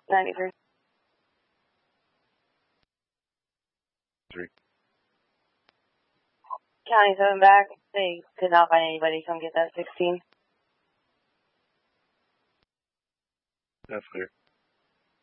93. 3. County 7 back. They could not find anybody. Come get that 16. That's clear.